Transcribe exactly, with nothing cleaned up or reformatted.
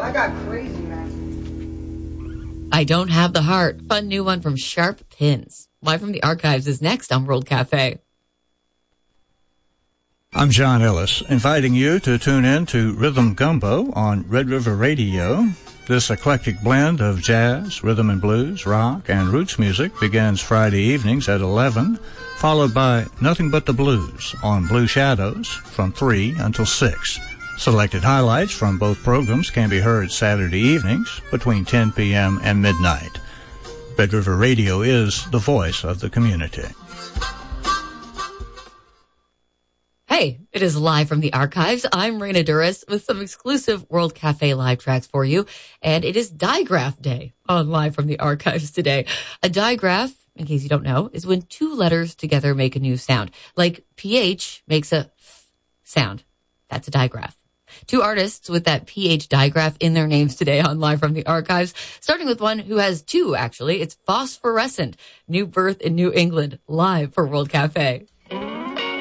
I got crazy, man. I Don't Have the Heart. Fun new one from Sharp Pins. Live from the Archives is next on World Cafe. I'm John Ellis, inviting you to tune in to Rhythm Gumbo on Red River Radio. This eclectic blend of jazz, rhythm and blues, rock, and roots music begins Friday evenings at eleven, followed by Nothing But the Blues on Blue Shadows from three until six. Selected highlights from both programs can be heard Saturday evenings between ten p.m. and midnight. Red River Radio is the voice of the community. Hey, it is live from the Archives. I'm Raina Duras with some exclusive World Cafe live tracks for you. And it is Digraph Day on Live from the Archives today. A digraph, in case you don't know, is when two letters together make a new sound. Like P H makes a F sound. That's a digraph. Two artists with that P H digraph in their names today on Live from the Archives, starting with one who has two, actually. It's Phosphorescent, New Birth in New England, live for World Cafe.